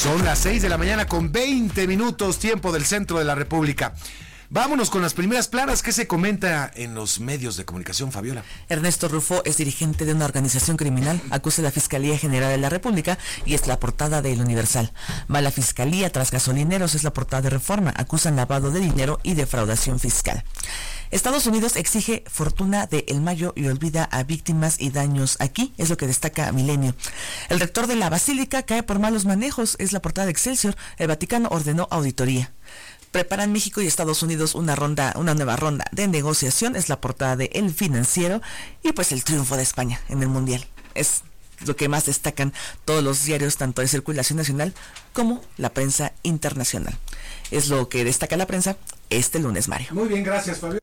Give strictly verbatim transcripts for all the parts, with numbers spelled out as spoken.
Son las seis de la mañana con veinte minutos, tiempo del centro de la República. Vámonos con las primeras planas. ¿Qué se comenta en los medios de comunicación, Fabiola? Ernesto Rufo es dirigente de una organización criminal, acusa a la Fiscalía General de la República y es la portada de El Universal. Va la Fiscalía tras gasolineros, es la portada de Reforma, acusan lavado de dinero y defraudación fiscal. Estados Unidos exige fortuna de El Mayo y olvida a víctimas y daños aquí, es lo que destaca Milenio. El rector de la Basílica cae por malos manejos, es la portada de Excelsior. El Vaticano ordenó auditoría. Preparan México y Estados Unidos una ronda, una nueva ronda de negociación, es la portada de El Financiero. Y pues el triunfo de España en el Mundial es lo que más destacan todos los diarios, tanto de circulación nacional como la prensa internacional. Es lo que destaca la prensa este lunes, Mario. Muy bien, gracias, Fabio.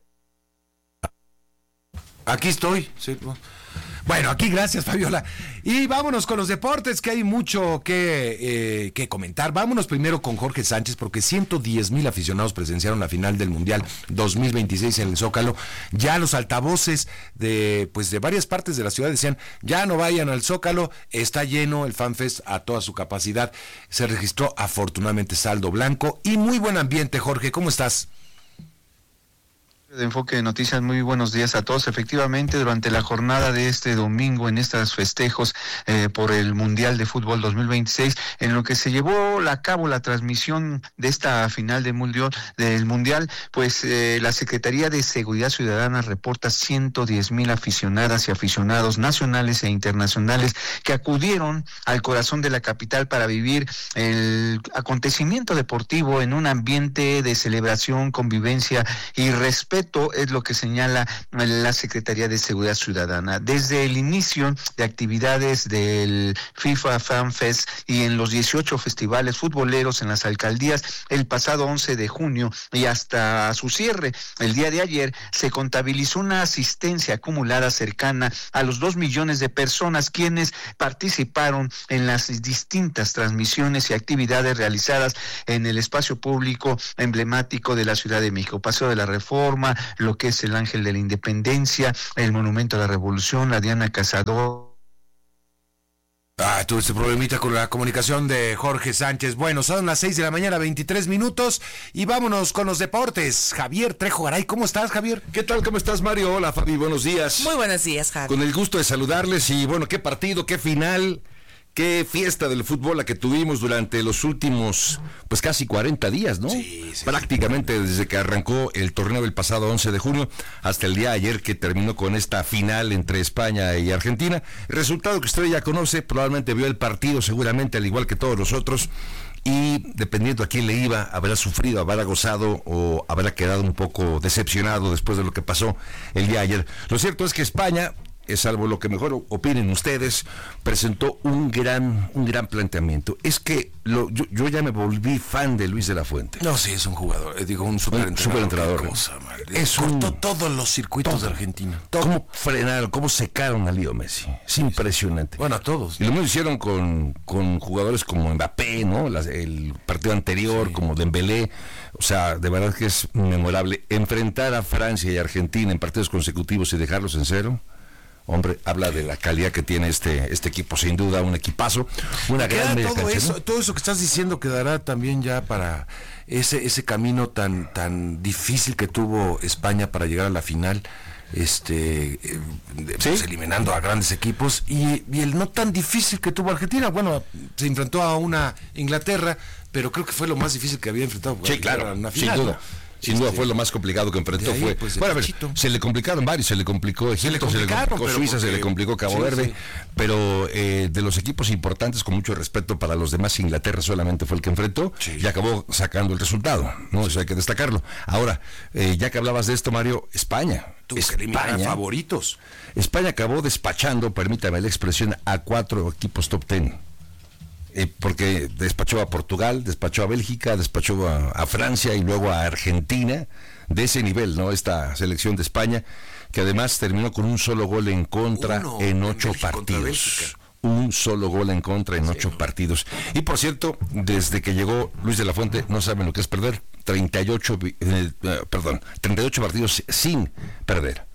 Aquí estoy. Sí. Bueno, aquí gracias, Fabiola. Y vámonos con los deportes, que hay mucho que, eh, que comentar. Vámonos primero con Jorge Sánchez, porque ciento diez mil aficionados presenciaron la final del Mundial dos mil veintiséis en el Zócalo. Ya los altavoces de pues de varias partes de la ciudad decían, ya no vayan al Zócalo, está lleno el FanFest a toda su capacidad. Se registró afortunadamente saldo blanco y muy buen ambiente. Jorge, ¿cómo estás? De Enfoque de Noticias, muy buenos días a todos. Efectivamente, durante la jornada de este domingo, en estos festejos eh, por el Mundial de Fútbol dos mil veintiséis, en lo que se llevó a cabo la transmisión de esta final de mundial, del Mundial, pues eh, la Secretaría de Seguridad Ciudadana reporta ciento diez mil aficionadas y aficionados nacionales e internacionales que acudieron al corazón de la capital para vivir el acontecimiento deportivo en un ambiente de celebración, convivencia y respeto. Es lo que señala la Secretaría de Seguridad Ciudadana. Desde el inicio de actividades del FIFA Fan Fest y en los dieciocho festivales futboleros en las alcaldías el pasado once de junio y hasta su cierre el día de ayer, se contabilizó una asistencia acumulada cercana a los dos millones de personas quienes participaron en las distintas transmisiones y actividades realizadas en el espacio público emblemático de la Ciudad de México. Paseo de la Reforma, lo que es el Ángel de la Independencia, el Monumento a la Revolución, la Diana Cazador. Ah, tuve este problemita con la comunicación de Jorge Sánchez. Bueno, son las seis de la mañana, veintitrés minutos, y vámonos con los deportes. Javier Trejo Garay, ¿cómo estás, Javier? ¿Qué tal? ¿Cómo estás, Mario? Hola, Fabi, buenos días. Muy buenos días, Javier. Con el gusto de saludarles y bueno, qué partido, qué final, qué fiesta del fútbol la que tuvimos durante los últimos, pues casi cuarenta días, ¿no? Sí, sí, Prácticamente sí. Desde que arrancó el torneo del pasado once de junio hasta el día de ayer que terminó con esta final entre España y Argentina. El resultado que usted ya conoce, probablemente vio el partido seguramente al igual que todos los otros y dependiendo a quién le iba, habrá sufrido, habrá gozado o habrá quedado un poco decepcionado después de lo que pasó el día de ayer. Lo cierto es que España, salvo lo que mejor opinen ustedes, presentó un gran un gran planteamiento. Es que lo, yo, yo ya me volví fan de Luis de la Fuente. No, sí, es un jugador, eh, digo, un superentrenador. Un superentrenador. Cosa, es cortó un, todos los circuitos todo, de Argentina. Todo. ¿Cómo frenaron, cómo secaron a Leo Messi? Es impresionante. Bueno, a todos. Y lo mismo hicieron con, con jugadores como Mbappé, ¿no? Las, el partido anterior, sí. Como Dembélé. O sea, de verdad que es memorable. Enfrentar a Francia y Argentina en partidos consecutivos y dejarlos en cero. Hombre, habla de la calidad que tiene este este equipo, sin duda, un equipazo, una gran media todo cancha, eso, ¿no? Todo eso que estás diciendo quedará también ya para ese ese camino tan tan difícil que tuvo España para llegar a la final, este eh, pues, ¿sí? eliminando a grandes equipos y, y el no tan difícil que tuvo Argentina. Bueno, se enfrentó a una Inglaterra, pero creo que fue lo más difícil que había enfrentado. Sí, claro, una final, sin duda. ¿no? Sin duda fue lo más complicado que enfrentó. Ahí, fue pues, bueno, a ver, se le complicaron varios, se le complicó Egipto, se le, se le complicó Suiza, porque... se le complicó Cabo sí, Verde, sí. Pero eh, de los equipos importantes, con mucho respeto para los demás, Inglaterra solamente fue el que enfrentó sí. y acabó sacando el resultado, ¿no? Eso hay que destacarlo. Ahora, eh, ya que hablabas de esto, Mario, España. Tuvo que eliminar a favoritos. España acabó despachando, permítame la expresión, a cuatro equipos top ten. Eh, porque despachó a Portugal, despachó a Bélgica, despachó a, a Francia y luego a Argentina, de ese nivel, ¿no? Esta selección de España, que además terminó con un solo gol en contra Uno, en ocho partidos. Un solo gol en contra en sí, ocho no. partidos. Y por cierto, desde que llegó Luis de la Fuente, no saben lo que es perder, treinta y ocho, eh, perdón, treinta y ocho partidos sin perder.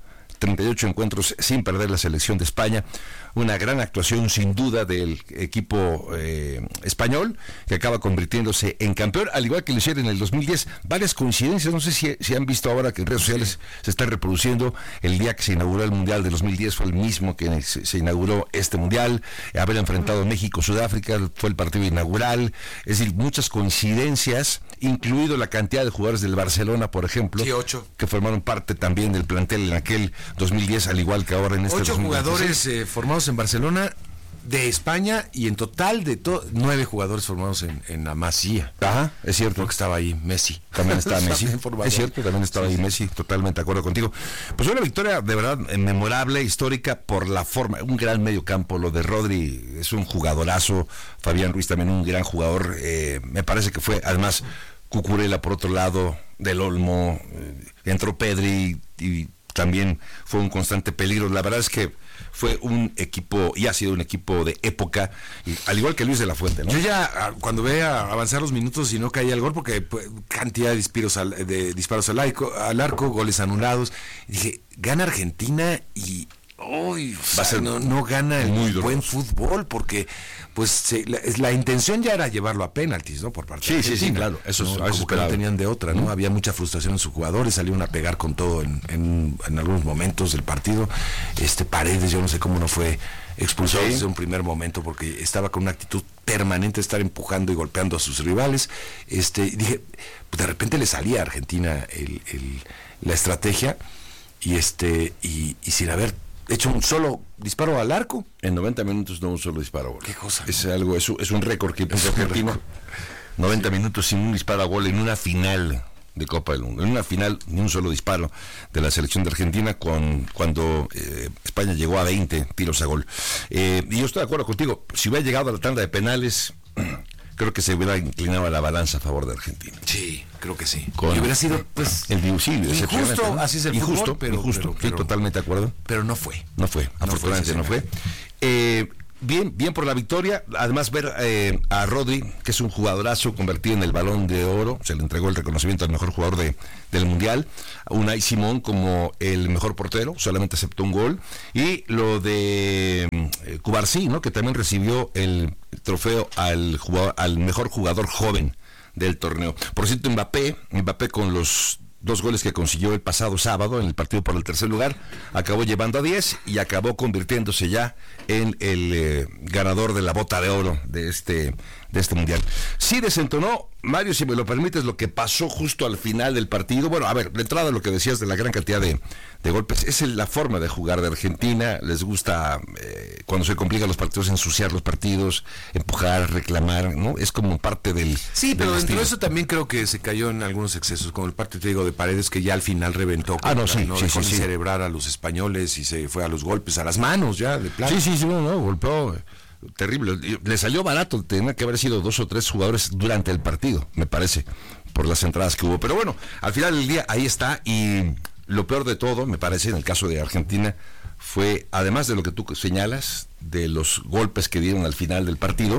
treinta y ocho encuentros sin perder la selección de España. Una gran actuación sin duda del equipo eh, español, que acaba convirtiéndose en campeón, al igual que lo hicieron en el dos mil diez. Varias coincidencias, no sé si, si han visto ahora que en redes sociales se está reproduciendo. El día que se inauguró el Mundial de dos mil diez fue el mismo que se, se inauguró este Mundial. Haber enfrentado a México, Sudáfrica, fue el partido inaugural. Es decir, muchas coincidencias, incluido la cantidad de jugadores del Barcelona, por ejemplo, sí, ocho. que formaron parte también del plantel en aquel dos mil diez, al igual que ahora en este ocho dos mil veintiséis. Jugadores eh, formados en Barcelona, de España, y en total de to- nueve jugadores formados en, en la Masía. Ajá, es cierto. Creo que estaba ahí Messi. También estaba Messi. También Es cierto, también estaba sí, ahí sí. Messi, totalmente de acuerdo contigo. Pues una victoria de verdad memorable, histórica, por la forma, un gran mediocampo. Lo de Rodri es un jugadorazo, Fabián Ruiz también un gran jugador. Eh, me parece que fue, además, Cucurella por otro lado, Del Olmo, eh, entró Pedri y también fue un constante peligro. La verdad es que fue un equipo, y ha sido un equipo de época, y, al igual que Luis de la Fuente, ¿no? Yo ya, cuando veía avanzar los minutos y no caía el gol, porque pues, cantidad de disparos al, de disparos al arco, al arco, goles anulados, dije, gana Argentina y uy, Va a ser no, no gana el muy buen doloroso. fútbol, porque pues se, la, la intención ya era llevarlo a penaltis, ¿no? Por parte Sí, de sí, sí, Argentina. claro, eso es- ¿no? eso Como que no esperaba. tenían de otra, ¿no? Mm. Había mucha frustración en sus jugadores, salieron a pegar con todo en, en, en algunos momentos del partido. Este Paredes, yo no sé cómo no fue expulsado Sí. desde un primer momento, porque estaba con una actitud permanente de estar empujando y golpeando a sus rivales. Este, dije, pues de repente le salía a Argentina el, el, la estrategia, y este, y, y sin haber hecho un solo disparo al arco. En noventa minutos no un solo disparo a gol. Qué cosa, Es algo, es, un- es un récord que puso argentino. noventa minutos sin un disparo a gol en una final de Copa del Mundo. En una final, ni un solo disparo de la selección de Argentina, con cuando eh, España llegó a veinte tiros a gol. Eh, y yo estoy de acuerdo contigo. Si hubiera llegado a la tanda de penales, creo que se hubiera inclinado a la balanza a favor de Argentina. Sí, creo que sí. Con y hubiera sido, pues, el diusilio, injusto, decepcionante, ¿no? así es el injusto, fútbol, pero- injusto, pero- sí, pero- totalmente de acuerdo. pero no fue. No fue, afortunadamente ese no fue. Eh, bien, bien por la victoria. Además, ver eh, a Rodri, que es un jugadorazo convertido en el Balón de Oro, se le entregó el reconocimiento al mejor jugador de, del Mundial. Unai Simón como el mejor portero, solamente aceptó un gol. Y lo de eh, Cubarsí, ¿no? Que también recibió el trofeo al, jugador, al mejor jugador joven del torneo. Por cierto, Mbappé, Mbappé con los dos goles que consiguió el pasado sábado en el partido por el tercer lugar, acabó llevando a diez y acabó convirtiéndose ya en el eh, ganador de la bota de oro de este de este mundial. Sí desentonó, Mario, si me lo permites, lo que pasó justo al final del partido. Bueno, a ver, de entrada lo que decías de la gran cantidad de, de golpes, es la forma de jugar de Argentina. Les gusta, eh, cuando se complican los partidos, ensuciar los partidos, empujar, reclamar, ¿no? Es como parte del Sí, del pero dentro estilo. de eso también creo que se cayó en algunos excesos, como el parte, te digo, de Paredes, que ya al final reventó. Ah, no, contra, sí, no sí, dejó sí, ni sí. celebrar a los españoles y se fue a los golpes, a las manos ya, de plano. Sí, sí, sí, no, no, golpeó. eh, Terrible. Le salió barato, tenía que haber sido dos o tres jugadores durante el partido, me parece, por las entradas que hubo. Pero bueno, al final del día ahí está, y lo peor de todo, me parece, en el caso de Argentina, fue, además de lo que tú señalas, de los golpes que dieron al final del partido,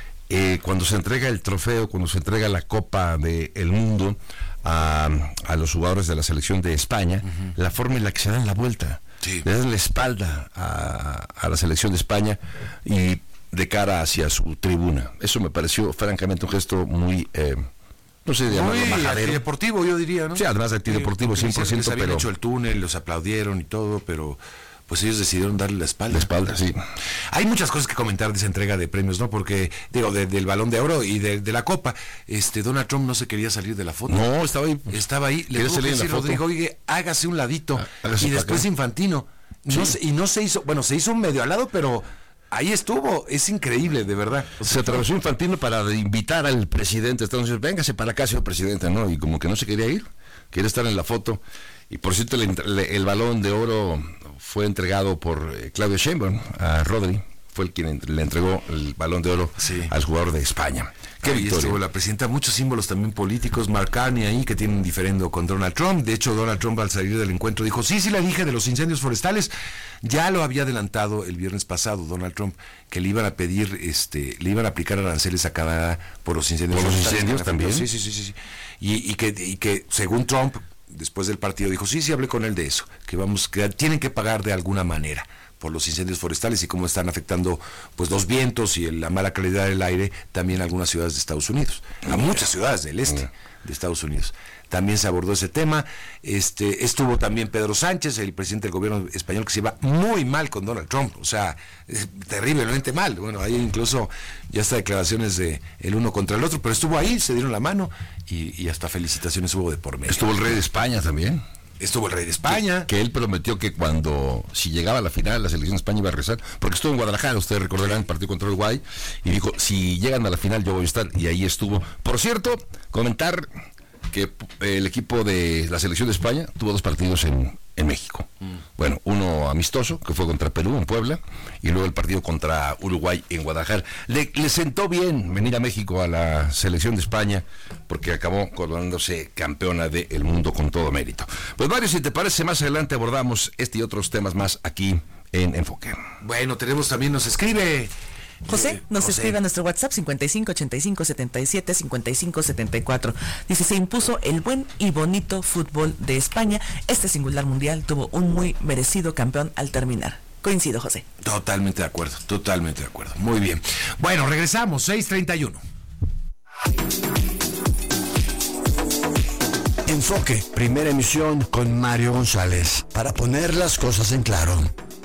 eh, cuando se entrega el trofeo, cuando se entrega la Copa del Mundo a, a los jugadores de la selección de España, uh-huh. la forma en la que se dan la vuelta. Sí. Le dan la espalda a, a la selección de España y de cara hacia su tribuna. Eso me pareció francamente un gesto muy, eh, no sé, llamarlo Muy majadero. antideportivo, yo diría, ¿no? Sí, además de antideportivo, Sí, cien por ciento, les habían pero hecho el túnel, los aplaudieron y todo, pero pues ellos decidieron darle la espalda. la espalda, sí. Hay muchas cosas que comentar de esa entrega de premios, ¿no? Porque, digo, de, del Balón de Oro y de, de la Copa, este Donald Trump no se quería salir de la foto. No, estaba ahí. Estaba ahí, le ¿Quieres tuvo salir que en la decir foto? Rodrigo, oye, hágase un ladito. Ah, hágase y para después acá. Infantino. No Sí. se- y no se hizo, bueno, se hizo un medio al lado, pero ahí estuvo. Es increíble, de verdad. O sea, Se atravesó Infantino para invitar al presidente de Estados Unidos, véngase para acá, señor presidente, ¿no? Y como que no se quería ir, quería estar en la foto. Y por cierto, el, el, el Balón de Oro fue entregado por eh, Claudio Sheinbaum a Rodri, fue el quien le entregó el Balón de Oro Sí. al jugador de España. Qué Ahí victoria. estuvo la presidenta, muchos símbolos también políticos, Mark Carney ahí, que tienen diferendo con Donald Trump. De hecho, Donald Trump al salir del encuentro dijo, sí, sí, le dije de los incendios forestales. Ya lo había adelantado el viernes pasado Donald Trump, que le iban a pedir, este, le iban a aplicar aranceles a Canadá por los incendios ¿Por los forestales. incendios también? Sí, sí, sí, sí. sí. Y, y, que, y que, según Trump, después del partido dijo, sí, sí, hablé con él de eso, que vamos, que tienen que pagar de alguna manera por los incendios forestales y cómo están afectando pues los vientos y la mala calidad del aire también a algunas ciudades de Estados Unidos, a muchas ciudades del este de Estados Unidos. También se abordó ese tema. Este, estuvo también Pedro Sánchez, el presidente del gobierno español, que se iba muy mal con Donald Trump, o sea, terriblemente mal. Bueno, hay incluso ya hasta declaraciones de el uno contra el otro, pero estuvo ahí, se dieron la mano y, y hasta felicitaciones hubo de por medio. Estuvo el rey de España también. Estuvo el rey de España. Que, que él prometió que cuando, si llegaba a la final, la selección de España iba a rezar, porque estuvo en Guadalajara, ustedes recordarán el partido contra Uruguay, y dijo, si llegan a la final yo voy a estar, y ahí estuvo. Por cierto, comentar que el equipo de la selección de España tuvo dos partidos en, en México. Mm. Bueno, uno amistoso, que fue contra Perú en Puebla, y luego el partido contra Uruguay en Guadalajara. Le, le sentó bien venir a México a la selección de España, porque acabó coronándose campeona del mundo con todo mérito. Pues Mario, si te parece, más adelante abordamos este y otros temas más aquí en Enfoque. Bueno, tenemos también, nos escribe... José nos José. escribe a nuestro WhatsApp cincuenta y cinco ochenta y cinco setenta y siete cincuenta y cinco setenta y cuatro. Dice, se impuso el buen y bonito fútbol de España. Este singular mundial tuvo un muy merecido campeón al terminar. Coincido, José. Totalmente de acuerdo, totalmente de acuerdo. Muy bien. Bueno, regresamos, seis treinta y uno. Enfoque, primera emisión con Mario González, para poner las cosas en claro.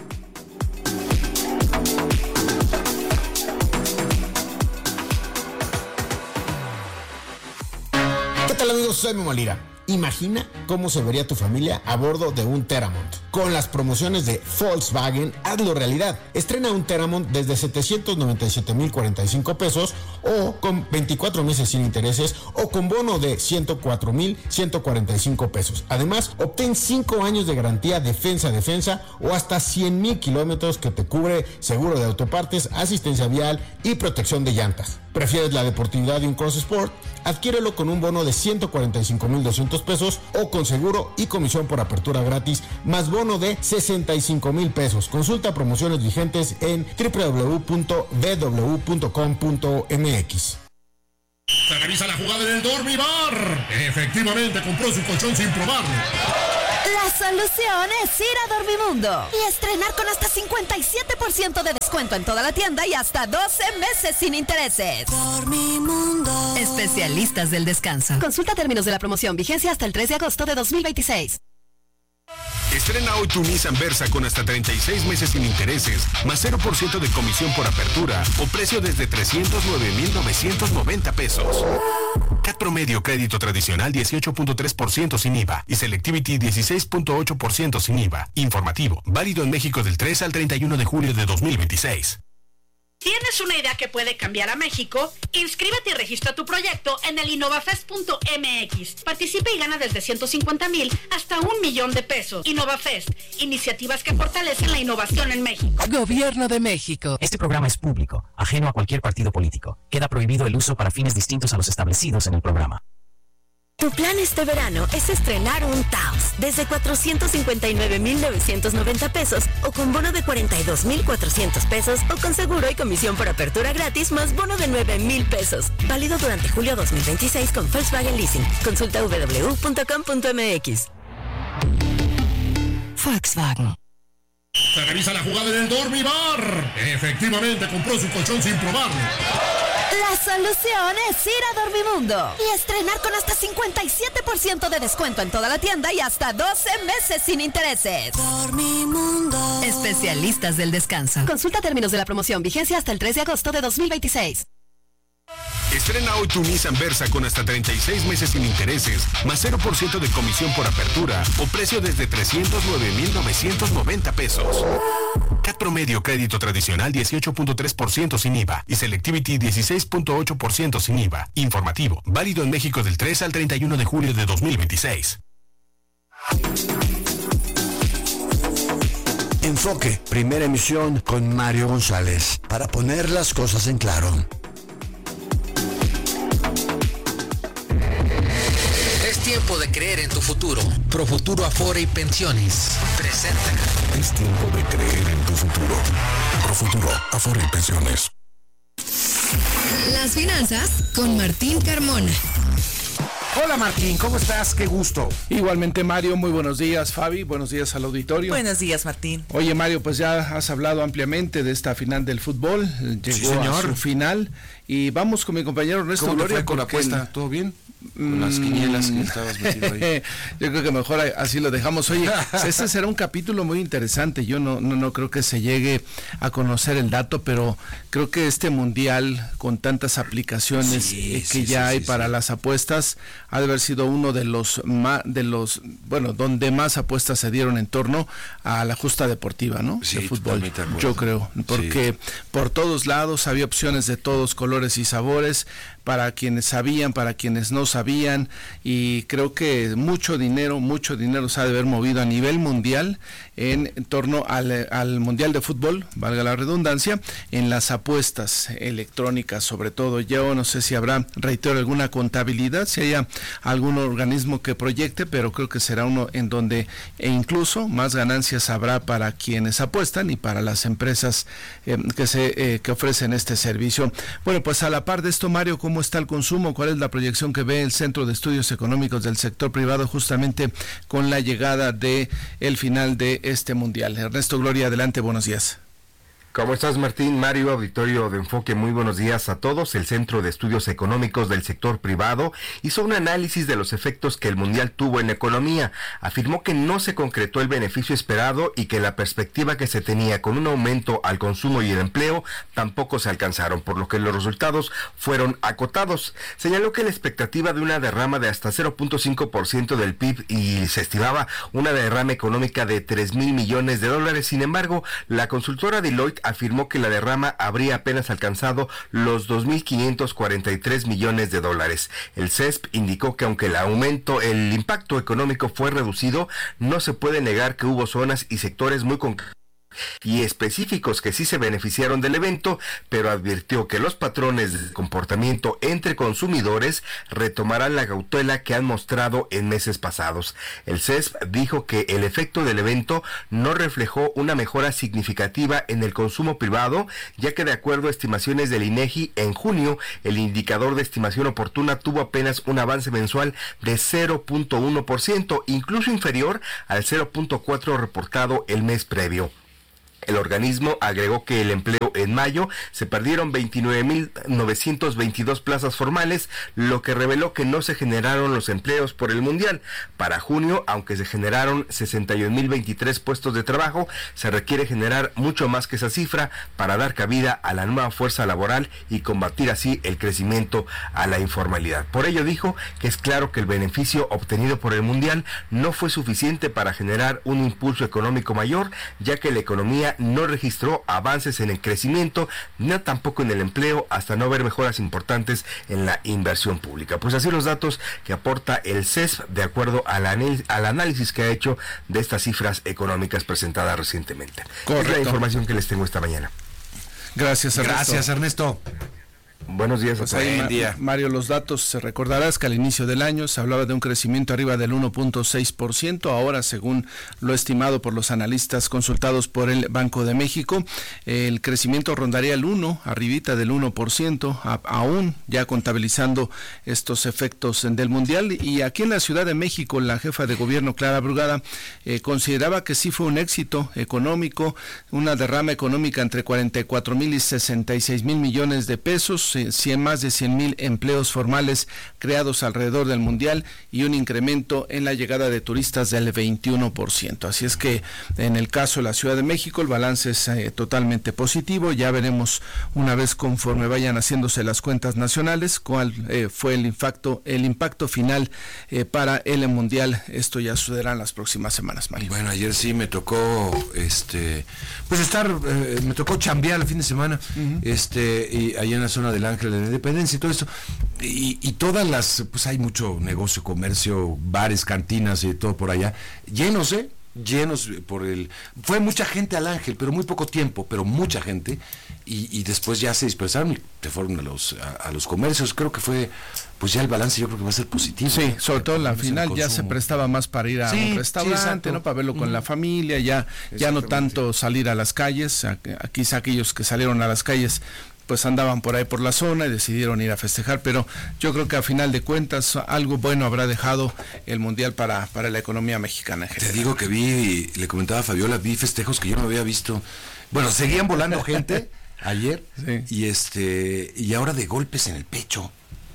¿Qué tal, amigos? Soy Memo Lira. Imagina cómo se vería tu familia a bordo de un Teramont. Con las promociones de Volkswagen, hazlo realidad. Estrena un Teramont desde setecientos noventa y siete mil cuarenta y cinco pesos o con veinticuatro meses sin intereses o con bono de ciento cuatro mil ciento cuarenta y cinco pesos. Además, obtén cinco años de garantía defensa a defensa o hasta cien mil kilómetros que te cubre seguro de autopartes, asistencia vial y protección de llantas. ¿Prefieres la deportividad de un Cross Sport? Adquiérelo con un bono de ciento cuarenta y cinco mil doscientos pesos o con seguro y comisión por apertura gratis, más bono de sesenta y cinco mil pesos. Consulta promociones vigentes en doble u doble u doble u punto b w punto com punto m x. Se revisa la jugada en el Dormibar. Efectivamente compró su colchón sin probarlo. La solución es ir a Dormimundo y estrenar con hasta cincuenta y siete por ciento de descuento en toda la tienda y hasta doce meses sin intereses. Dormimundo. Especialistas del descanso. Consulta términos de la promoción. Vigencia hasta el tres de agosto de dos mil veintiséis. Estrena hoy tu Nissan Versa con hasta treinta y seis meses sin intereses, más cero por ciento de comisión por apertura o precio desde trescientos nueve mil novecientos noventa pesos. Cat Promedio crédito tradicional dieciocho punto tres por ciento sin I V A y Selectivity dieciséis punto ocho por ciento sin I V A. Informativo, válido en México del tres al treinta y uno de julio de dos mil veintiséis. ¿Tienes una idea que puede cambiar a México? Inscríbete y registra tu proyecto en el innovafest punto m x. Participa y gana desde ciento cincuenta mil hasta un millón de pesos. Innovafest, iniciativas que fortalecen la innovación en México. Gobierno de México. Este programa es público, ajeno a cualquier partido político. Queda prohibido el uso para fines distintos a los establecidos en el programa. Tu plan este verano es estrenar un Taos desde cuatrocientos cincuenta y nueve mil novecientos noventa pesos o con bono de cuarenta y dos mil cuatrocientos pesos o con seguro y comisión por apertura gratis más bono de nueve mil pesos. Válido durante julio dos mil veintiséis con Volkswagen Leasing. Consulta doble u doble u doble u punto com punto m x. Volkswagen. Se revisa la jugada en el Dormibar. Efectivamente compró su colchón sin probarlo. La solución es ir a Dormimundo y estrenar con hasta cincuenta y siete por ciento de descuento en toda la tienda y hasta doce meses sin intereses. Dormimundo. Especialistas del descanso. Consulta términos de la promoción. Vigencia hasta el tres de agosto de dos mil veintiséis. Estrena hoy tu Nissan Versa con hasta treinta y seis meses sin intereses, más cero por ciento de comisión por apertura o precio desde trescientos nueve mil novecientos noventa pesos. Cat Promedio crédito tradicional dieciocho punto tres por ciento sin I V A y Selectivity dieciséis punto ocho por ciento sin I V A. Informativo, válido en México del tres al treinta y uno de julio de dos mil veintiséis. Enfoque, primera emisión con Mario González, para poner las cosas en claro. Es tiempo de creer en tu futuro. Profuturo Afore y Pensiones presenta. Es tiempo de creer en tu futuro. Profuturo Afore y Pensiones. Las finanzas con Martín Carmona. Hola Martín, ¿cómo estás? Qué gusto. Igualmente Mario, muy buenos días Fabi, buenos días al auditorio. Buenos días Martín. Oye Mario, pues ya has hablado ampliamente de esta final del fútbol, llegó sí, a su final y vamos con mi compañero Ernesto ¿Cómo te Gloria. fue con la apuesta? El... ¿Todo bien? Con las quinielas que estabas metiendo ahí. Yo creo que mejor así lo dejamos. Oye, este será un capítulo muy interesante. Yo no, no, no creo que se llegue a conocer el dato, pero creo que este mundial con tantas aplicaciones sí, eh, que sí, ya sí, hay sí, para sí. las apuestas ha de haber sido uno de los más, de los, bueno, donde más apuestas se dieron en torno a la justa deportiva, ¿no? Sí, de fútbol. Yo creo, porque sí. por todos lados había opciones de todos colores y sabores, para quienes sabían, para quienes no sabían, y creo que mucho dinero, mucho dinero se ha de haber movido a nivel mundial en, en torno al, al mundial de fútbol, valga la redundancia, en las apuestas electrónicas sobre todo. Yo no sé si habrá, reitero, alguna contabilidad, si haya algún organismo que proyecte, pero creo que será uno en donde e incluso más ganancias habrá para quienes apuestan y para las empresas eh, que se eh, que ofrecen este servicio. Bueno, pues a la par de esto, Mario, ¿cómo ¿Cómo está el consumo? ¿Cuál es la proyección que ve el Centro de Estudios Económicos del sector privado justamente con la llegada de el final de este mundial? Ernesto Gloria, adelante, buenos días. ¿Cómo estás, Martín? Mario, auditorio de Enfoque, muy buenos días a todos. El Centro de Estudios Económicos del Sector Privado hizo un análisis de los efectos que el Mundial tuvo en la economía. Afirmó que no se concretó el beneficio esperado y que la perspectiva que se tenía con un aumento al consumo y el empleo tampoco se alcanzaron, por lo que los resultados fueron acotados. Señaló que la expectativa de una derrama de hasta cero punto cinco por ciento del P I B y se estimaba una derrama económica de tres mil millones de dólares. Sin embargo, la consultora Deloitte afirmó que la derrama habría apenas alcanzado los dos mil quinientos cuarenta y tres millones de dólares. El C E S P indicó que aunque el aumento, el impacto económico fue reducido, no se puede negar que hubo zonas y sectores muy concretos y específicos que sí se beneficiaron del evento, pero advirtió que los patrones de comportamiento entre consumidores retomarán la cautela que han mostrado en meses pasados. El C E S P dijo que el efecto del evento no reflejó una mejora significativa en el consumo privado, ya que de acuerdo a estimaciones del INEGI, en junio el indicador de estimación oportuna tuvo apenas un avance mensual de cero punto uno por ciento, incluso inferior al cero punto cuatro por ciento reportado el mes previo. El organismo agregó que el empleo en mayo se perdieron veintinueve mil novecientas veintidós plazas formales, lo que reveló que no se generaron los empleos por el Mundial. Para junio, aunque se generaron sesenta y un mil veintitrés puestos de trabajo, se requiere generar mucho más que esa cifra para dar cabida a la nueva fuerza laboral y combatir así el crecimiento a la informalidad. Por ello dijo que es claro que el beneficio obtenido por el Mundial no fue suficiente para generar un impulso económico mayor, ya que la economía no registró avances en el crecimiento, ni tampoco en el empleo, hasta no ver mejoras importantes en la inversión pública. Pues así los datos que aporta el C E S P de acuerdo al, anel, al análisis que ha hecho de estas cifras económicas presentadas recientemente. Correcto. Es la información que les tengo esta mañana. Gracias, Ernesto. Gracias, Ernesto. Buenos días. Pues ahí, Ma- día. Mario, los datos, se recordarás que al inicio del año se hablaba de un crecimiento arriba del uno punto seis por ciento, ahora según lo estimado por los analistas consultados por el Banco de México, el crecimiento rondaría el uno, arribita del uno por ciento, a, aún ya contabilizando estos efectos del Mundial. Y aquí en la Ciudad de México, la jefa de gobierno, Clara Brugada, eh, consideraba que sí fue un éxito económico, una derrama económica entre cuarenta y cuatro mil y sesenta y seis mil millones de pesos, cien, más de cien mil empleos formales creados alrededor del Mundial y un incremento en la llegada de turistas del veintiuno por ciento. Así es que en el caso de la Ciudad de México el balance es eh, totalmente positivo. Ya veremos una vez conforme vayan haciéndose las cuentas nacionales cuál eh, fue el impacto, el impacto final eh, para el Mundial. Esto ya sucederá en las próximas semanas, Mario. Bueno, ayer sí me tocó este pues estar, eh, me tocó chambear el fin de semana, uh-huh. este y allá en la zona del Ángel de la Independencia y todo esto, y, y todas las, pues hay mucho negocio, comercio, bares, cantinas y todo por allá, llenos, ¿eh? llenos por el... Fue mucha gente al Ángel, pero muy poco tiempo, pero mucha gente, y, y después ya se dispersaron y se fueron a los, a, a los comercios. Creo que fue, pues ya el balance yo creo que va a ser positivo. Sí, sobre todo en la final ya se prestaba más para ir a sí, un restaurante, sí, ¿no? Para verlo con mm. la familia, ya, ya no tanto salir a las calles. Quizá aquellos que salieron a las calles pues andaban por ahí por la zona y decidieron ir a festejar, pero yo creo que a final de cuentas algo bueno habrá dejado el Mundial para, para la economía mexicana en general. Te digo que vi, le comentaba a Fabiola, vi festejos que yo no había visto. Bueno, seguían volando gente ayer, sí. y este y ahora de golpes en el pecho.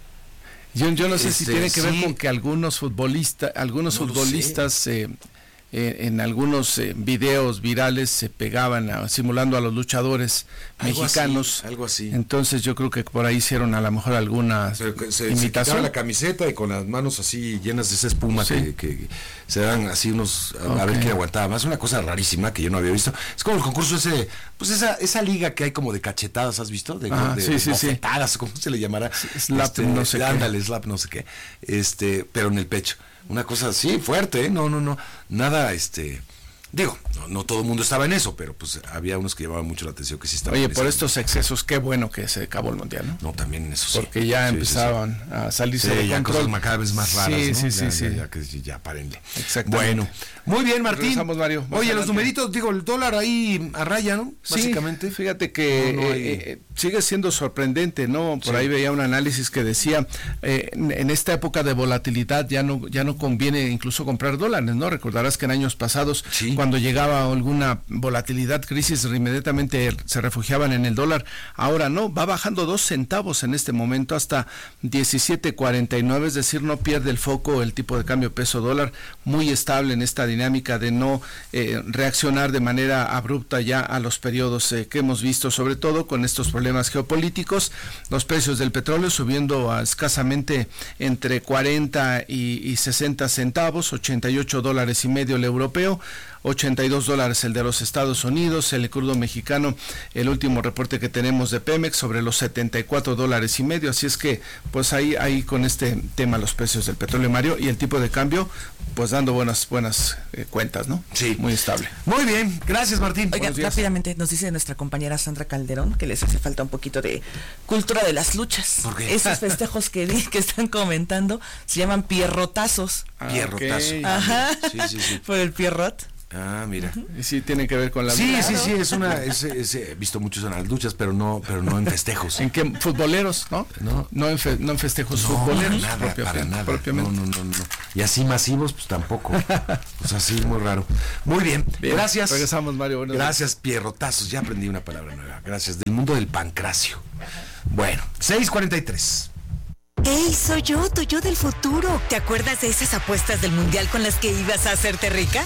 Yo, yo no sé este, si tiene que sí. ver con que algunos futbolistas, algunos no futbolistas eh, eh, en algunos eh, videos virales se pegaban a, simulando a los luchadores algo mexicanos. Así, algo así. Entonces yo creo que por ahí hicieron a lo mejor alguna se, se, imitación. Se la camiseta y con las manos así llenas de esa espuma sí. que, que se dan así unos a, okay. a ver quién aguantaba más. Una cosa rarísima que yo no había visto. Es como el concurso ese, pues esa esa liga que hay como de cachetadas, ¿has visto? De, ah, de, sí, de sí, bofetadas, sí. ¿cómo se le llamará? Slap, este, no sé ándale, qué. slap, no sé qué. Este, pero en el pecho. Una cosa así fuerte, ¿eh? No, no, no. Nada, este. Digo, no, no todo el mundo estaba en eso, pero pues había unos que llamaban mucho la atención que sí estaban. Oye, por estos excesos, qué bueno que se acabó el Mundial, ¿no? No, también en eso sí. Porque ya sí, empezaban sí, sí. a salirse sí, de ya control. Cosas cada vez más raras, sí, ¿no? Sí, sí, ya, sí. Ya, ya, ya, ya, párenle. Exactamente. Bueno, muy bien, Martín. Regresamos, Mario. Oye, adelante. Los numeritos, digo, el dólar ahí a raya, ¿no? Sí, básicamente. Fíjate que no, no hay... eh, eh, sigue siendo sorprendente, ¿no? Por sí. ahí veía un análisis que decía, eh, en, en esta época de volatilidad ya no ya no conviene incluso comprar dólares, ¿no? Recordarás que en años pasados, sí. cuando llegaba alguna volatilidad, crisis, inmediatamente se refugiaban en el dólar. Ahora no, va bajando dos centavos en este momento hasta diecisiete cuarenta y nueve, es decir, no pierde el foco el tipo de cambio peso dólar, muy estable en esta dinámica de no eh, reaccionar de manera abrupta ya a los periodos eh, que hemos visto, sobre todo con estos problemas geopolíticos. Los precios del petróleo subiendo a escasamente entre cuarenta y, y sesenta centavos, ochenta y ocho dólares y medio el europeo, ochenta y dos dólares el de los Estados Unidos, el crudo mexicano, el último reporte que tenemos de Pemex sobre los setenta y cuatro dólares y medio, así es que pues ahí ahí con este tema los precios del petróleo, Mario, y el tipo de cambio pues dando buenas buenas eh, cuentas, ¿no? Sí. Muy estable. Muy bien, gracias Martín. Oiga, rápidamente nos dice nuestra compañera Sandra Calderón que les hace falta un poquito de cultura de las luchas. ¿Por qué? Esos festejos que, que están comentando se llaman pierrotazos. Ah, pierrotazo. Okay. Ajá. Sí, sí, sí. Por el pierrot. Ah, mira. Y sí tiene que ver con la Sí, lucha. sí, sí, es una es, es, he visto muchos en las luchas, pero no pero no en festejos. ¿En qué futboleros, no? No, no en fe, no en festejos no, futboleros, para nada, propia, para nada. propiamente. No, no, no, no. Y así masivos pues tampoco. Pues así muy raro. Muy bien. bien gracias. Regresamos, Mario. Gracias, pierrotazos. Ya aprendí una palabra nueva. Gracias. Del mundo del pancracio. Bueno, seis cuarenta y tres. ¡Hey, soy yo, tu yo del futuro! ¿Te acuerdas de esas apuestas del Mundial con las que ibas a hacerte rica?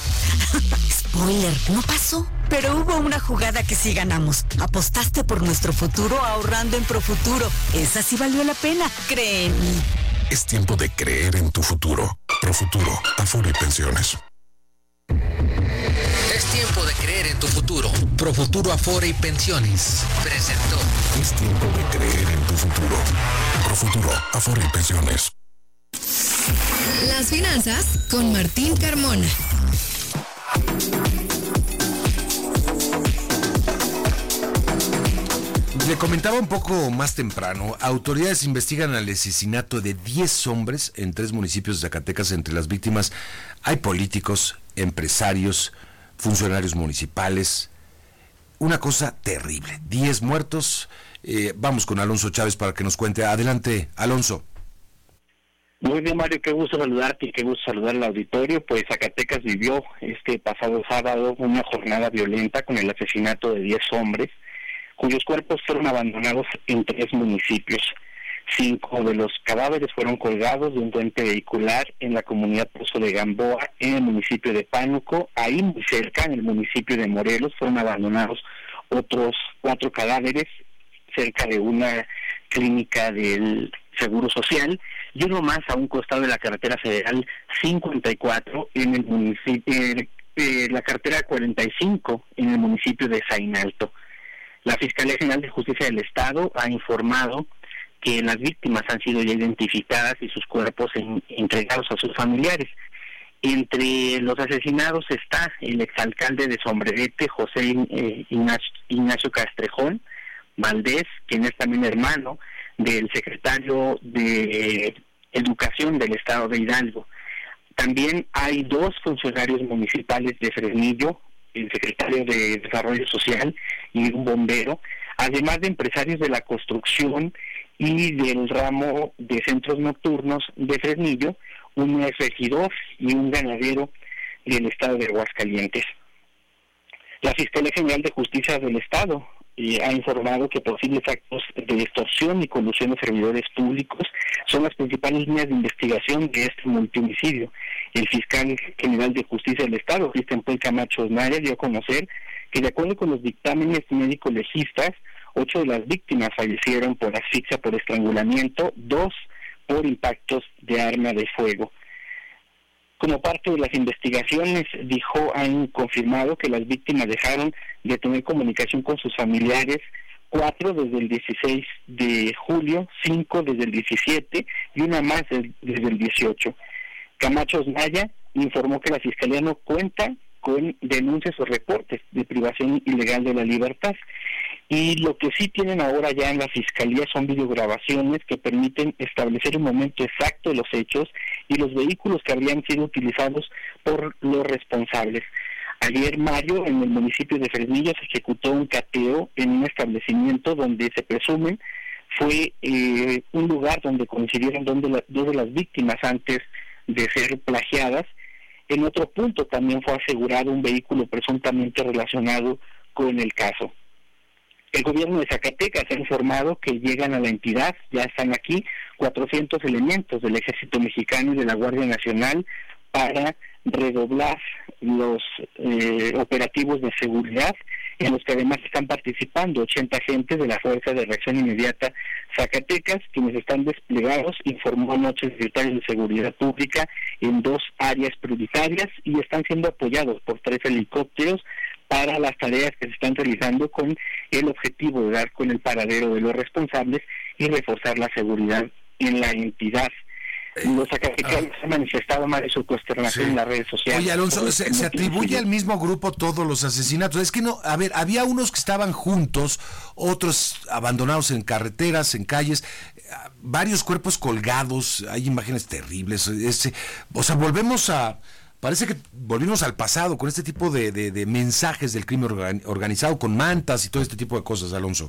Spoiler, no pasó. Pero hubo una jugada que sí ganamos. Apostaste por nuestro futuro ahorrando en Profuturo. Esa sí valió la pena, cree en mí. Es tiempo de creer en tu futuro. Profuturo, Afore y Pensiones. Es tiempo de creer en tu futuro. Profuturo Afore y Pensiones presentó. Es tiempo de creer en tu futuro. Profuturo Afore y Pensiones. Las finanzas con Martín Carmona. Le comentaba un poco más temprano, autoridades investigan el asesinato de diez hombres en tres municipios de Zacatecas. Entre las víctimas hay políticos, empresarios, funcionarios municipales. Una cosa terrible, diez muertos. Eh, vamos con Alonso Chávez para que nos cuente. Adelante, Alonso. Muy bien, Mario, qué gusto saludarte y qué gusto saludar al auditorio. Pues Zacatecas vivió este pasado sábado una jornada violenta con el asesinato de diez hombres, cuyos cuerpos fueron abandonados en tres municipios. Cinco de los cadáveres fueron colgados de un puente vehicular en la comunidad Pozo de Gamboa, en el municipio de Pánuco. Ahí muy cerca, en el municipio de Morelos, fueron abandonados otros cuatro cadáveres cerca de una clínica del Seguro Social, y uno más a un costado de la carretera federal cincuenta y cuatro en el municipio, eh, eh, la carretera cuarenta y cinco en el municipio de Zainalto. La Fiscalía General de Justicia del Estado ha informado que las víctimas han sido ya identificadas y sus cuerpos en, entregados a sus familiares. Entre los asesinados está el exalcalde de Sombrerete, José eh, Ignacio, Ignacio Castrejón Valdés, quien es también hermano del secretario de Educación del Estado de Hidalgo. También hay dos funcionarios municipales de Fresnillo, el secretario de Desarrollo Social y un bombero, además de empresarios de la construcción y del ramo de centros nocturnos de Fresnillo, un regidor y un ganadero del estado de Aguascalientes. La Fiscalía General de Justicia del Estado eh, ha informado que posibles actos de extorsión y colusión de servidores públicos son las principales líneas de investigación de este multihomicidio. El fiscal general de Justicia del Estado, Cristian Puey Camacho Naya, dio a conocer que de acuerdo con los dictámenes médicos legistas, ocho de las víctimas fallecieron por asfixia por estrangulamiento, dos por impactos de arma de fuego. Como parte de las investigaciones, dijo, han confirmado que las víctimas dejaron de tener comunicación con sus familiares, cuatro desde el dieciséis de julio, cinco desde el diecisiete y una más desde el dieciocho. Camacho Naya informó que la Fiscalía no cuenta con denuncias o reportes de privación ilegal de la libertad. Y lo que sí tienen ahora ya en la Fiscalía son videograbaciones que permiten establecer el momento exacto de los hechos y los vehículos que habrían sido utilizados por los responsables. Ayer, Mario, en el municipio de Fresnillo se ejecutó un cateo en un establecimiento donde se presume fue eh, un lugar donde coincidieron dos de, la, dos de las víctimas antes de ser plagiadas. En otro punto también fue asegurado un vehículo presuntamente relacionado con el caso. El gobierno de Zacatecas ha informado que llegan a la entidad, ya están aquí, cuatrocientos elementos del Ejército Mexicano y de la Guardia Nacional para redoblar los eh, operativos de seguridad, en los que además están participando ochenta agentes de la Fuerza de Reacción Inmediata Zacatecas, quienes están desplegados, informó anoche el secretario de Seguridad Pública, en dos áreas prioritarias y están siendo apoyados por tres helicópteros para las tareas que se están realizando con el objetivo de dar con el paradero de los responsables y reforzar la seguridad en la entidad. Los zacatecanos han manifestado más de su consternación sí. en las redes sociales. Oye, Alonso, ¿se, se atribuye al mismo grupo todos los asesinatos? Es que no, a ver, había unos que estaban juntos, otros abandonados en carreteras, en calles, varios cuerpos colgados, hay imágenes terribles. Ese, o sea, volvemos a... Parece que volvimos al pasado con este tipo de, de, de mensajes del crimen organizado, con mantas y todo este tipo de cosas, Alonso.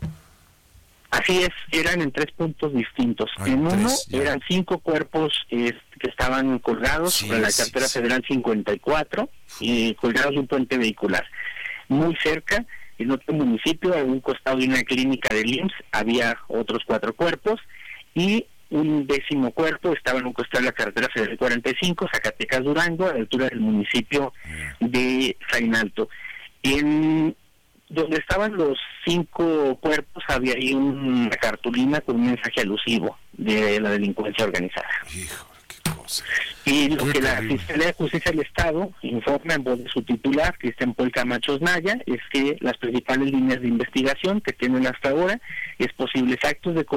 Así es, eran en tres puntos distintos. Ay, en tres, uno ya. eran cinco cuerpos eh, que estaban colgados sí, sobre la carretera sí, federal cincuenta y cuatro y colgados de un puente vehicular. Muy cerca, en otro municipio, a un costado de una clínica del I M S S, había otros cuatro cuerpos y un décimo cuerpo estaba en un costado de la carretera federal cuarenta y cinco, Zacatecas Durango, a la altura del municipio de Zainalto. En donde estaban los cinco cuerpos había ahí una cartulina con un mensaje alusivo de la delincuencia organizada. Hijo, qué cosa. Y lo qué que terrible. La Fiscalía de Justicia del Estado informa en voz de su titular, Cristian Puey Camacho Naya, es que las principales líneas de investigación que tienen hasta ahora es posibles actos de...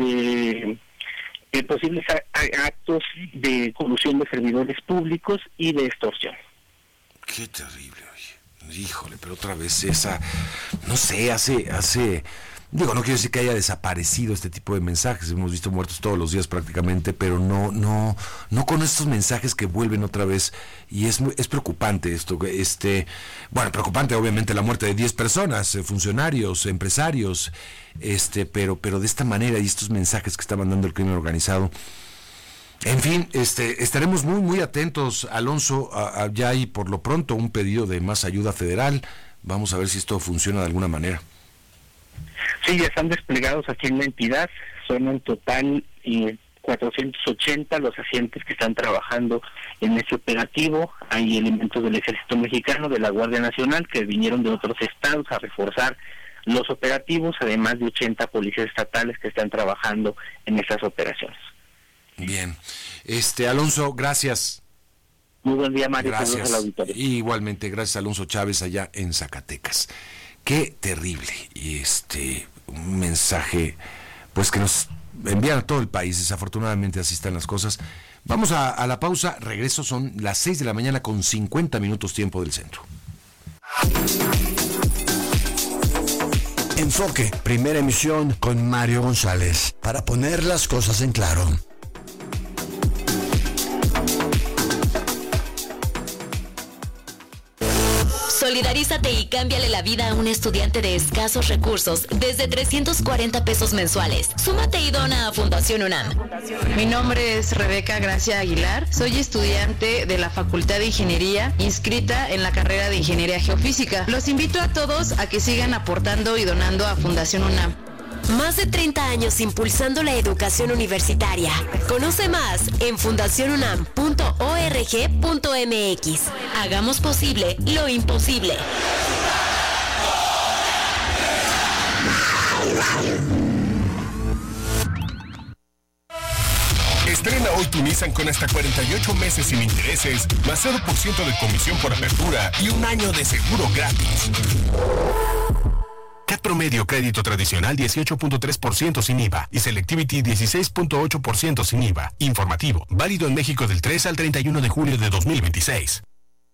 de Eh, posibles a- actos de colusión de servidores públicos y de extorsión. Qué terrible, oye. Híjole, pero otra vez esa, no sé, hace, hace, digo, no quiero decir que haya desaparecido este tipo de mensajes, hemos visto muertos todos los días prácticamente, pero no, no, no con estos mensajes que vuelven otra vez, y es, es preocupante esto, este, bueno, preocupante obviamente la muerte de diez personas, funcionarios, empresarios, este, pero, pero de esta manera y estos mensajes que está mandando el crimen organizado. En fin, este, estaremos muy, muy atentos, Alonso. A, a, ya hay por lo pronto un pedido de más ayuda federal. Vamos a ver si esto funciona de alguna manera. Sí, ya están desplegados aquí en la entidad. Son en total eh, cuatrocientos ochenta los agentes que están trabajando en ese operativo. Hay elementos del Ejército Mexicano, de la Guardia Nacional, que vinieron de otros estados a reforzar los operativos, además de ochenta policías estatales que están trabajando en esas operaciones. Bien. Este, Alonso, gracias. Muy buen día, Mario. Gracias. Igualmente, gracias, Alonso Chávez, allá en Zacatecas. Qué terrible. Y este, un mensaje, pues que nos envían a todo el país. Desafortunadamente así están las cosas. Vamos a, a la pausa. Regreso, son las seis de la mañana con cincuenta minutos tiempo del centro. Enfoque, primera emisión con Mario González. Para poner las cosas en claro. Solidarízate y cámbiale la vida a un estudiante de escasos recursos desde trescientos cuarenta pesos mensuales. Súmate y dona a Fundación UNAM. Mi nombre es Rebeca Gracia Aguilar. Soy estudiante de la Facultad de Ingeniería, inscrita en la carrera de Ingeniería Geofísica. Los invito a todos a que sigan aportando y donando a Fundación UNAM. Más de treinta años impulsando la educación universitaria. Conoce más en fundación unam punto org punto mx. Hagamos posible lo imposible. Estrena hoy tu Nissan con hasta cuarenta y ocho meses sin intereses, más cero por ciento de comisión por apertura y un año de seguro gratis. C A T promedio crédito tradicional dieciocho punto tres por ciento sin I V A y Selectivity dieciséis punto ocho por ciento sin I V A. Informativo, válido en México del tres al treinta y uno de julio de dos mil veintiséis.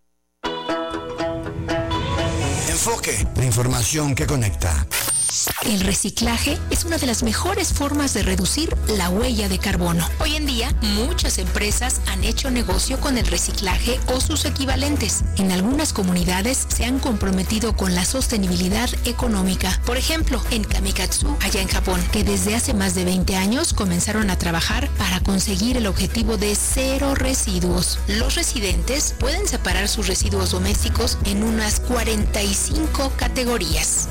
Enfoque, la información que conecta. El reciclaje es una de las mejores formas de reducir la huella de carbono. Hoy en día, muchas empresas han hecho negocio con el reciclaje o sus equivalentes. En algunas comunidades se han comprometido con la sostenibilidad económica. Por ejemplo, en Kamikatsu, allá en Japón, que desde hace más de veinte años comenzaron a trabajar para conseguir el objetivo de cero residuos. Los residentes pueden separar sus residuos domésticos en unas cuarenta y cinco categorías.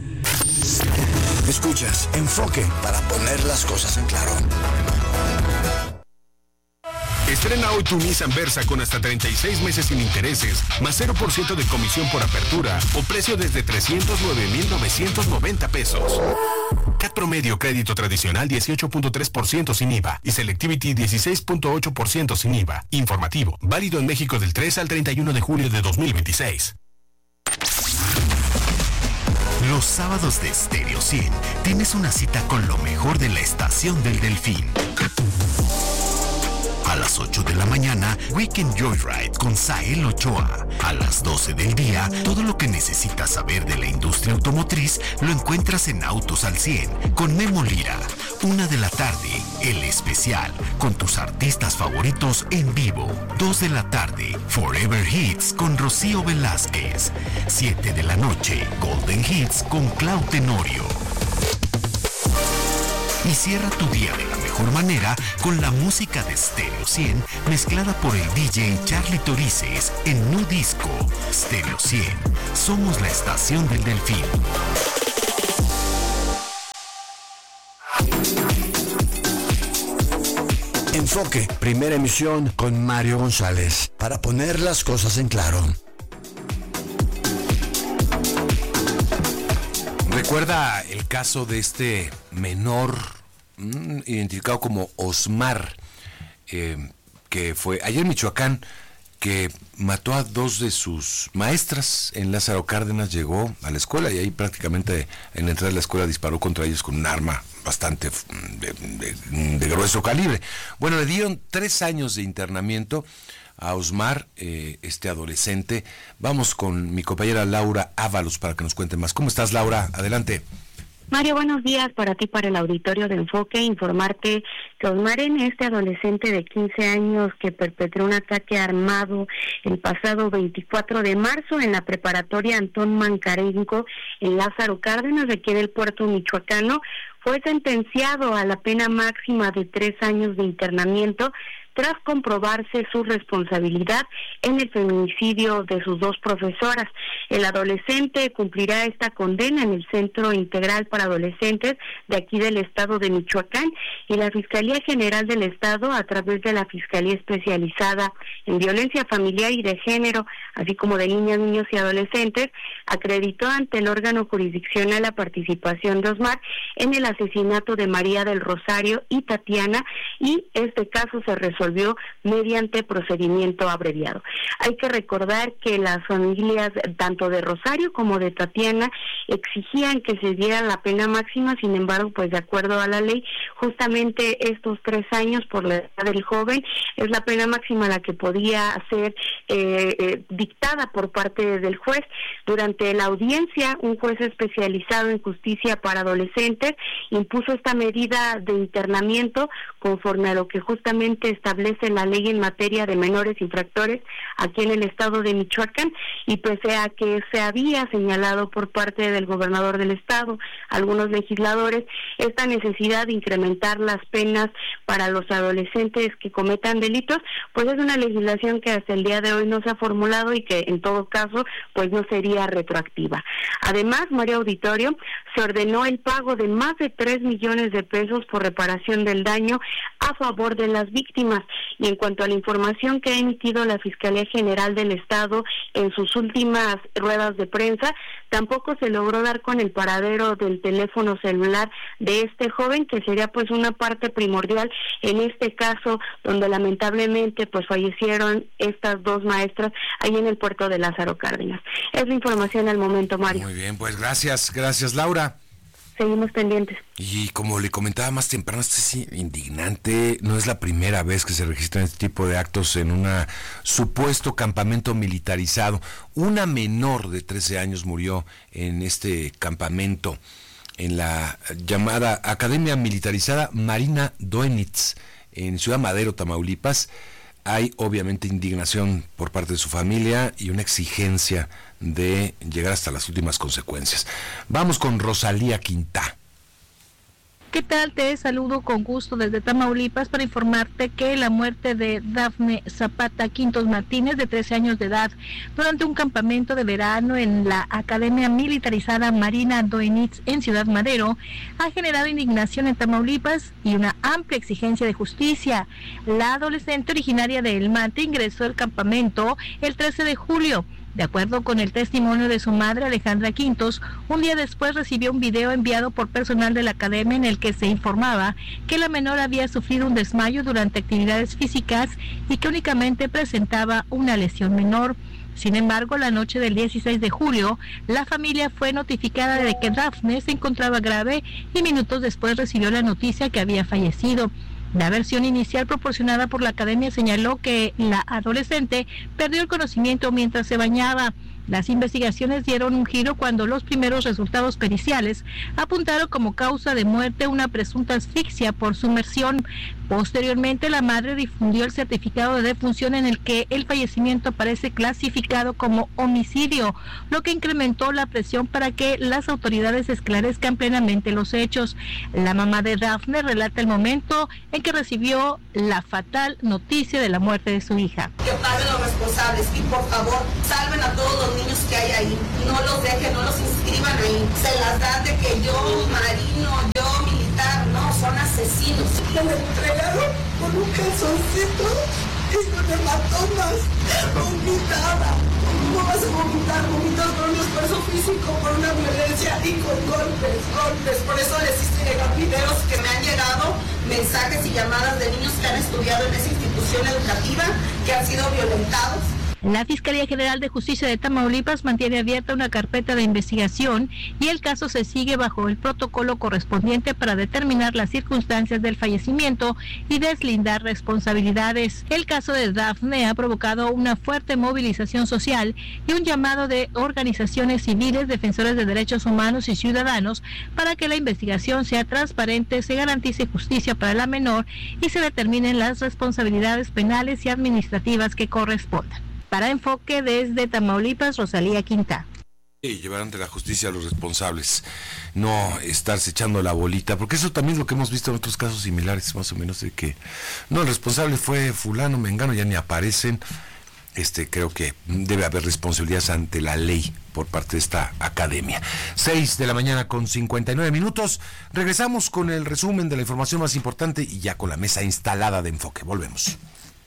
Escuchas Enfoque para poner las cosas en claro. Estrena hoy tu Nissan Versa con hasta treinta y seis meses sin intereses, más cero por ciento de comisión por apertura o precio desde trescientos nueve mil novecientos noventa pesos. C A T promedio crédito tradicional dieciocho punto tres por ciento sin I V A y Selectivity dieciséis punto ocho por ciento sin I V A. Informativo, válido en México del tres al treinta y uno de julio de dos mil veintiséis. Los sábados de Stereo cien tienes una cita con lo mejor de la Estación del Delfín. A las ocho de la mañana, Weekend Joyride con Sael Ochoa. A las doce del día, todo lo que necesitas saber de la industria automotriz lo encuentras en Autos al cien con Memo Lira. Una de la tarde, El Especial, con tus artistas favoritos en vivo. Dos de la tarde, Forever Hits con Rocío Velázquez. Siete de la noche, Golden Hits con Clau Tenorio. Y cierra tu día de la mejor manera con la música de Stereo cien mezclada por el D J Charlie Torices en Nu Disco. Stereo cien, somos la estación del Delfín. Enfoque, primera emisión con Mario González, para poner las cosas en claro. Recuerda el caso de este menor mmm, identificado como Osmar, eh, que fue ayer en Michoacán, que mató a dos de sus maestras en Lázaro Cárdenas. Llegó a la escuela y ahí prácticamente en la entrada de la escuela disparó contra ellos con un arma bastante de, de, de grueso calibre. Bueno, le dieron tres años de internamiento a Osmar, eh, este adolescente. Vamos con mi compañera Laura Ábalos para que nos cuente más. ¿Cómo estás, Laura? Adelante. Mario, buenos días para ti, para el auditorio de Enfoque. Informarte que Osmar N., este adolescente de quince años que perpetró un ataque armado el pasado veinticuatro de marzo en la preparatoria Antón Mancarenco en Lázaro Cárdenas, de aquí del puerto michoacano, fue sentenciado a la pena máxima de tres años de internamiento tras comprobarse su responsabilidad en el feminicidio de sus dos profesoras. El adolescente cumplirá esta condena en el Centro Integral para Adolescentes de aquí del estado de Michoacán, y la Fiscalía General del Estado, a través de la Fiscalía Especializada en Violencia Familiar y de Género, así como de Niñas, Niños y Adolescentes, acreditó ante el órgano jurisdiccional la participación de Osmar en el asesinato de María del Rosario y Tatiana, y este caso se resolvió mediante procedimiento abreviado. Hay que recordar que las familias tanto de Rosario como de Tatiana exigían que se diera la pena máxima. Sin embargo, pues de acuerdo a la ley, justamente estos tres años por la edad del joven es la pena máxima la que podía ser eh, eh, dictada por parte del juez. Durante la audiencia, un juez especializado en justicia para adolescentes impuso esta medida de internamiento conforme a lo que justamente establece establece la ley en materia de menores infractores aquí en el estado de Michoacán, y pese a que se había señalado por parte del gobernador del estado, algunos legisladores, esta necesidad de incrementar las penas para los adolescentes que cometan delitos, pues es una legislación que hasta el día de hoy no se ha formulado y que en todo caso pues no sería retroactiva. Además, Mario Auditorio, se ordenó el pago de más de tres millones de pesos por reparación del daño a favor de las víctimas. Y en cuanto a la información que ha emitido la Fiscalía General del Estado en sus últimas ruedas de prensa, tampoco se logró dar con el paradero del teléfono celular de este joven, que sería pues una parte primordial en este caso donde lamentablemente pues fallecieron estas dos maestras ahí en el puerto de Lázaro Cárdenas. Es la información al momento, Mario. Muy bien, pues gracias, gracias Laura. Seguimos pendientes. Y como le comentaba más temprano, esto es indignante, no es la primera vez que se registran este tipo de actos en un supuesto campamento militarizado. Una menor de trece años murió en este campamento, en la llamada Academia Militarizada Marina Doenitz, en Ciudad Madero, Tamaulipas. Hay obviamente indignación por parte de su familia y una exigencia de llegar hasta las últimas consecuencias. Vamos con Rosalía Quintá. ¿Qué tal? Te saludo con gusto desde Tamaulipas para informarte que la muerte de Dafne Zapata Quintos Martínez, de trece años de edad, durante un campamento de verano en la Academia Militarizada Marina Doenitz en Ciudad Madero, ha generado indignación en Tamaulipas y una amplia exigencia de justicia. La adolescente originaria de El Mate ingresó al campamento el trece de julio. De acuerdo con el testimonio de su madre, Alejandra Quintos, un día después recibió un video enviado por personal de la academia en el que se informaba que la menor había sufrido un desmayo durante actividades físicas y que únicamente presentaba una lesión menor. Sin embargo, la noche del dieciséis de julio, la familia fue notificada de que Dafne se encontraba grave y minutos después recibió la noticia que había fallecido. La versión inicial proporcionada por la academia señaló que la adolescente perdió el conocimiento mientras se bañaba. Las investigaciones dieron un giro cuando los primeros resultados periciales apuntaron como causa de muerte una presunta asfixia por sumersión. Posteriormente, la madre difundió el certificado de defunción en el que el fallecimiento aparece clasificado como homicidio, lo que incrementó la presión para que las autoridades esclarezcan plenamente los hechos. La mamá de Dafne relata el momento en que recibió la fatal noticia de la muerte de su hija. Que paguen los responsables y por favor salven a todos los niños que hay ahí, no los dejen, no los inscriban ahí, se las dan de que yo marino, yo militar, no, son asesinos. Me entregaron con un calzoncito y con hematomas, vomitada, ¿cómo vas a vomitar? Vomitas por un esfuerzo físico, por una violencia y con golpes, golpes, por eso les hice llegar videos que me han llegado, mensajes y llamadas de niños que han estudiado en esa institución educativa, que han sido violentados. La Fiscalía General de Justicia de Tamaulipas mantiene abierta una carpeta de investigación y el caso se sigue bajo el protocolo correspondiente para determinar las circunstancias del fallecimiento y deslindar responsabilidades. El caso de Dafne ha provocado una fuerte movilización social y un llamado de organizaciones civiles, defensores de derechos humanos y ciudadanos para que la investigación sea transparente, se garantice justicia para la menor y se determinen las responsabilidades penales y administrativas que correspondan. Para Enfoque desde Tamaulipas, Rosalía Quintá. Y llevar ante la justicia a los responsables, no estarse echando la bolita, porque eso también es lo que hemos visto en otros casos similares, más o menos, de que no, el responsable fue fulano, mengano, ya ni aparecen. Este, creo que debe haber responsabilidades ante la ley por parte de esta academia. Seis de la mañana con cincuenta y nueve minutos. Regresamos con el resumen de la información más importante y ya con la mesa instalada de Enfoque. Volvemos.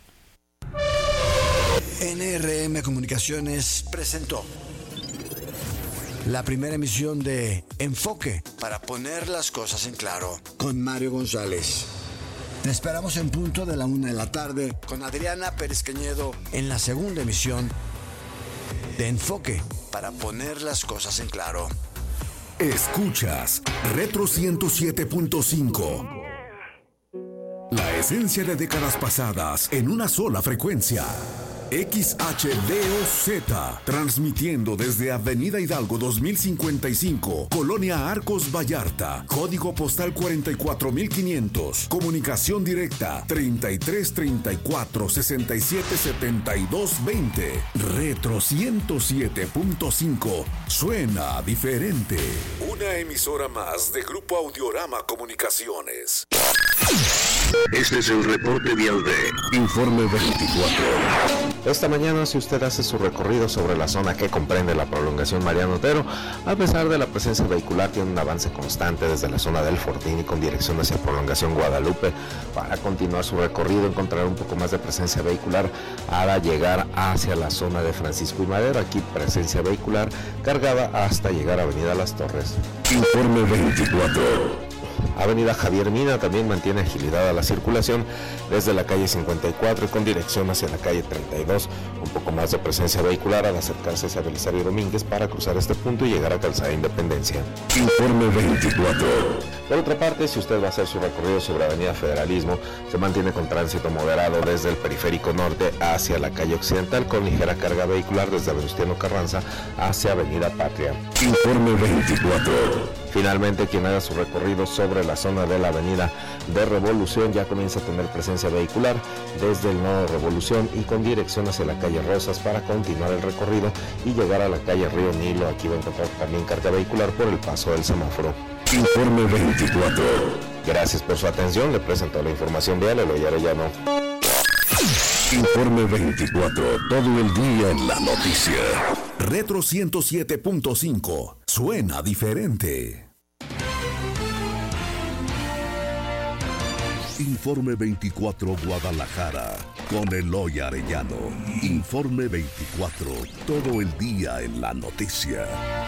N R M Comunicaciones presentó la primera emisión de Enfoque, para poner las cosas en claro, con Mario González. Te esperamos en punto de la una de la tarde con Adriana Pérez Cañedo en la segunda emisión de Enfoque, para poner las cosas en claro. Escuchas Retro ciento siete punto cinco. La esencia de décadas pasadas en una sola frecuencia. X H D O Z, transmitiendo desde Avenida Hidalgo dos mil cincuenta y cinco, Colonia Arcos Vallarta, código postal cuarenta y cuatro mil quinientos, comunicación directa treinta y tres treinta y cuatro sesenta y siete setenta y dos veinte. Retro ciento siete punto cinco, suena diferente. Una emisora más de Grupo Audiorama Comunicaciones. Este es el reporte vial de Informe veinticuatro. Esta mañana, si usted hace su recorrido sobre la zona que comprende la prolongación Mariano Otero, a pesar de la presencia vehicular, tiene un avance constante desde la zona del Fortín y con dirección hacia prolongación Guadalupe. Para continuar su recorrido, encontrar un poco más de presencia vehicular para llegar hacia la zona de Francisco y Madero. Aquí presencia vehicular cargada hasta llegar a Avenida Las Torres. Informe veinticuatro. Avenida Javier Mina también mantiene agilidad a la circulación desde la calle cincuenta y cuatro y con dirección hacia la calle treinta y dos. Un poco más de presencia vehicular al acercarse hacia Belisario Domínguez para cruzar este punto y llegar a Calzada Independencia. Informe veinticuatro. Por otra parte, si usted va a hacer su recorrido sobre Avenida Federalismo, se mantiene con tránsito moderado desde el periférico norte hacia la calle occidental, con ligera carga vehicular desde Venustiano Carranza hacia Avenida Patria. Informe veinticuatro. Finalmente, quien haga su recorrido sobre la zona de la Avenida de Revolución ya comienza a tener presencia vehicular desde el nodo Revolución y con dirección hacia la calle Rosas para continuar el recorrido y llegar a la calle Río Nilo. Aquí va a encontrar también carga vehicular por el paso del semáforo. Informe veinticuatro. Gracias por su atención. Le presento la información vial, Eloy Arellano. Informe veinticuatro, todo el día en la noticia. Retro ciento siete punto cinco, suena diferente. Informe veinticuatro Guadalajara, con Eloy Arellano. Informe veinticuatro, todo el día en la noticia.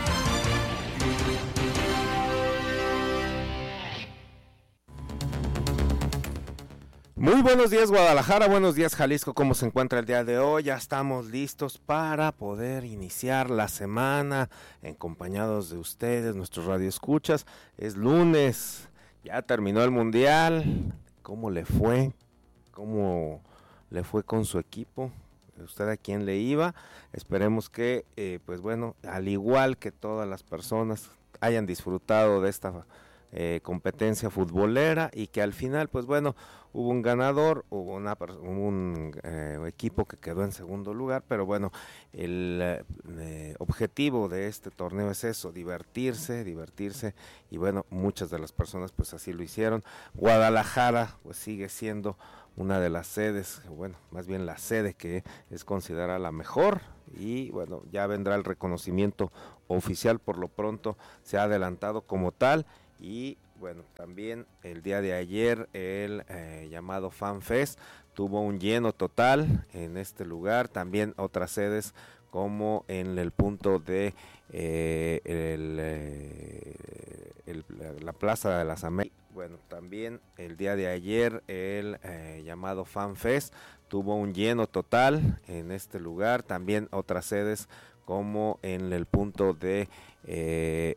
Muy buenos días Guadalajara, buenos días Jalisco, ¿cómo se encuentra el día de hoy? Ya estamos listos para poder iniciar la semana, acompañados de ustedes, nuestros radioescuchas. Es lunes, ya terminó el Mundial. ¿Cómo le fue? ¿Cómo le fue con su equipo? ¿Usted a quién le iba? Esperemos que, eh, pues bueno, al igual que todas las personas, hayan disfrutado de esta eh, competencia futbolera y que al final, pues bueno, hubo un ganador, hubo una, un eh, equipo que quedó en segundo lugar, pero bueno, el eh, objetivo de este torneo es eso, divertirse, divertirse, y bueno, muchas de las personas pues así lo hicieron. Guadalajara pues sigue siendo una de las sedes, bueno, más bien la sede que es considerada la mejor, y bueno, ya vendrá el reconocimiento oficial. Por lo pronto se ha adelantado como tal. Y bueno, también el día de ayer el eh, llamado Fan Fest tuvo un lleno total en este lugar. También otras sedes como en el punto de eh, el, eh, el, la Plaza de las Américas. Bueno, también el día de ayer el eh, llamado Fan Fest tuvo un lleno total en este lugar. También otras sedes como en el punto de eh,